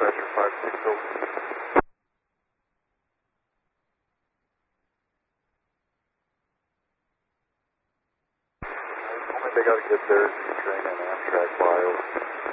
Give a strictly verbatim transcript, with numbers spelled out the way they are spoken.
pressure five six zero. Only they got to get their train and Amtrak by over.